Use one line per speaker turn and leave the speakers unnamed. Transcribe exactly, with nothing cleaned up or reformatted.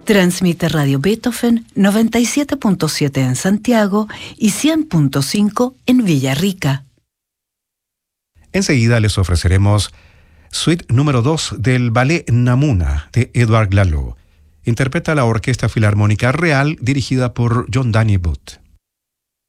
Transmite Radio Beethoven noventa y siete punto siete en Santiago y cien punto cinco en Villarrica.
Enseguida les ofreceremos Suite número dos del Ballet Namuna de Edouard Lalo. Interpreta la Orquesta Filarmónica Real dirigida por John Danny Booth.